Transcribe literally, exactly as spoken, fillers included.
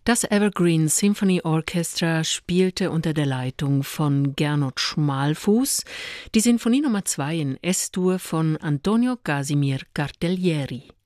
Das Evergreen Symphony Orchestra spielte unter der Leitung von Gernot Schmalfuß die Sinfonie Nummer zwei in Es-Dur von Antonio Casimir Cartellieri.